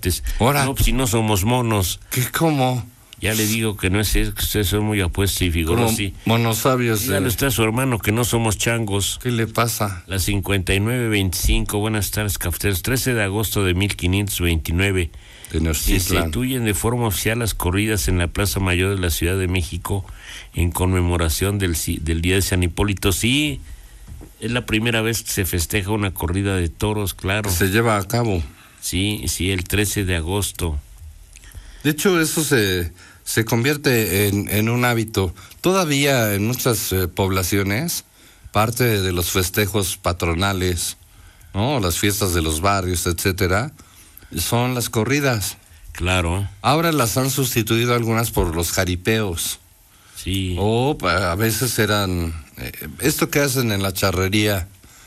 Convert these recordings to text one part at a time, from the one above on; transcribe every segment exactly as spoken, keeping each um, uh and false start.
cuates. ¿Ahora? No, pues si no somos monos. ¿Qué, cómo? Ya le digo que no es eso, que ustedes son muy apuestos y figurosos. Sí. Monosabios. Dígale usted a su hermano que no somos changos. ¿Qué le pasa? La cincuenta y nueve veinticinco, buenas tardes, cafeteros. trece de agosto de mil quinientos veintinueve. Se instituyen de forma oficial las corridas en la Plaza Mayor de la Ciudad de México en conmemoración del, del Día de San Hipólito. Sí, es la primera vez que se festeja una corrida de toros, claro. Se lleva a cabo. Sí, sí, el trece de agosto. De hecho, eso se, se convierte en, en un hábito. Todavía en muchas eh, poblaciones, parte de los festejos patronales, ¿no? Las fiestas de los barrios, etcétera, son las corridas. Claro. Ahora las han sustituido algunas por los jaripeos. Sí. O a veces eran eh, esto que hacen en la charrería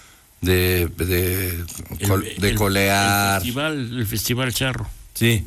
de de, col, el, de colear. El festival, el festival charro. Sí.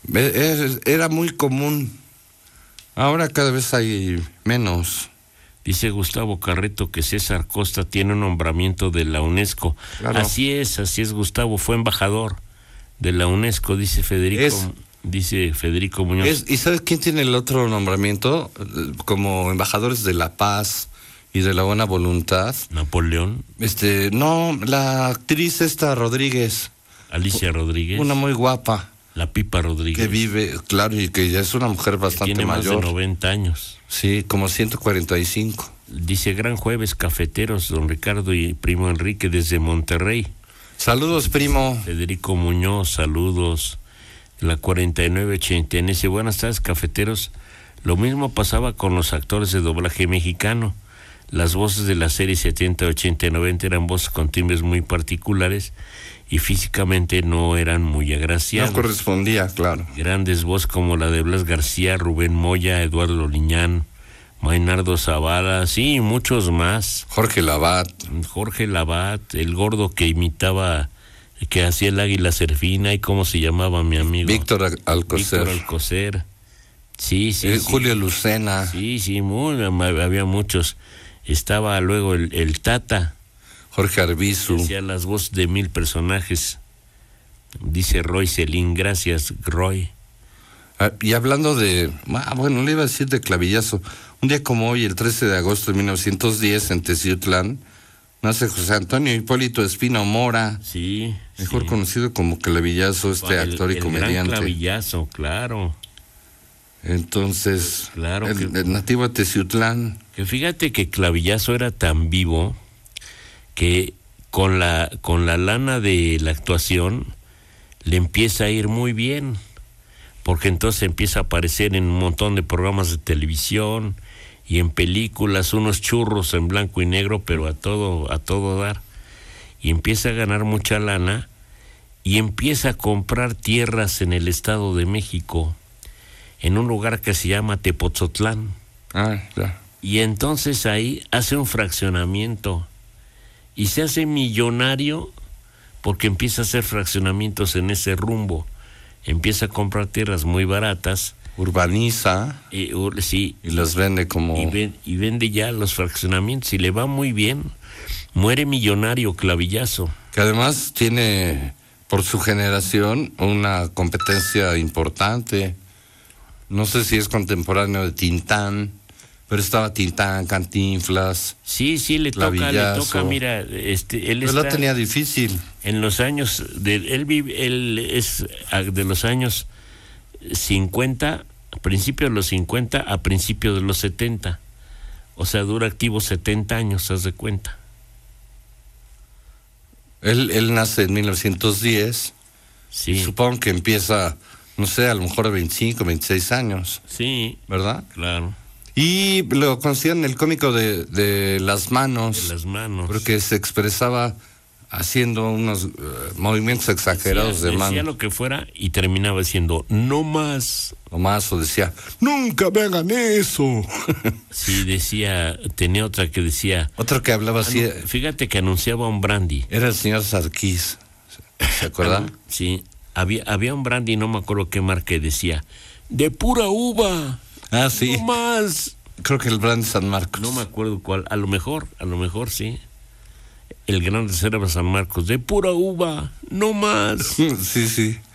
Era muy común. Ahora cada vez hay menos. Dice Gustavo Carreto que César Costa tiene un nombramiento de la UNESCO. Claro. Así es, así es, Gustavo, fue embajador de la UNESCO, dice Federico, es, dice Federico Muñoz. Es, ¿Y sabes quién tiene el otro nombramiento? Como embajadores de la paz y de la buena voluntad. Napoleón. Este, no, la actriz esta Rodríguez. Alicia Rodríguez. Una muy guapa. La Pipa Rodríguez. Que vive, claro, y que ya es una mujer bastante tiene mayor. Tiene más de noventa años. Sí, como ciento cuarenta y cinco. Dice Gran Jueves Cafeteros, don Ricardo y primo Enrique desde Monterrey. Saludos, primo. Federico Muñoz, saludos. La cuarenta y nueve ochenta. Dice, buenas tardes, cafeteros. Lo mismo pasaba con los actores de doblaje mexicano. Las voces de la serie setenta, ochenta y noventa eran voces con timbres muy particulares y físicamente no eran muy agraciados. No correspondía, claro. Grandes voces como la de Blas García, Rubén Moya, Eduardo Liñán, Maynardo Zavala, sí, muchos más. Jorge Lavat. Jorge Lavat, el gordo que imitaba, que hacía el águila serfina, y cómo se llamaba mi amigo. Víctor Alcocer. Víctor Alcocer. Sí, sí, eh, sí. Julio Lucena. Sí, sí, muy, había muchos. Estaba luego el, el Tata. Jorge Arbizu. Hacía las voces de mil personajes. Dice Roy Celín, gracias, Roy. Ah, y hablando de, ah, bueno, le iba a decir de clavillazo. Un día como hoy, el trece de agosto de mil novecientos diez, en Teciutlán, nace José Antonio Hipólito Espino Mora. Sí. Mejor sí. conocido como Clavillazo, este el, actor y el comediante. Gran Clavillazo, claro. Entonces, claro el, que, el nativo de Teciutlán. Que fíjate que Clavillazo era tan vivo que con la, con la lana de la actuación le empieza a ir muy bien. Porque entonces empieza a aparecer en un montón de programas de televisión y en películas, unos churros en blanco y negro, pero a todo, a todo dar. Y empieza a ganar mucha lana y empieza a comprar tierras en el Estado de México, en un lugar que se llama Tepotzotlán. Ah, ya. Y entonces ahí hace un fraccionamiento y se hace millonario porque empieza a hacer fraccionamientos en ese rumbo. Empieza a comprar tierras muy baratas. Urbaniza. Eh, ur, sí. Y las vende como... Y, ven, y vende ya los fraccionamientos y le va muy bien. Muere millonario Clavillazo. Que además tiene, por su generación, una competencia importante. No sé si es contemporáneo de Tintán, pero estaba Tintán, Cantinflas. Sí, sí, le toca, le toca, mira, este, él pero está... la tenía difícil. En los años, de, él vive, él es de los años cincuenta, a principios de los cincuenta a principios de los setenta. O sea, dura activo setenta años, haz de cuenta. Él, él nace en mil novecientos diez. Sí. Supongo que empieza, no sé, a lo mejor a veinticinco, veintiséis años. Sí. ¿Verdad? Claro. Y lo consideran el cómico de, de las manos. De las manos. Porque se expresaba haciendo unos uh, movimientos exagerados decía, de mano. Decía lo que fuera y terminaba diciendo, no más. No más, o decía, nunca me hagan eso. Sí, decía, tenía otra que decía. Otro que hablaba así. Anu- fíjate que anunciaba un brandy. Era el señor Sarkis, ¿se acuerdan? Sí, había, había un brandy, no me acuerdo qué marca, decía, de pura uva. Ah, sí. No más. Creo que el brandy San Marcos. No me acuerdo cuál, a lo mejor, a lo mejor sí. El Gran Reserva San Marcos, de pura uva, no más. Sí, sí.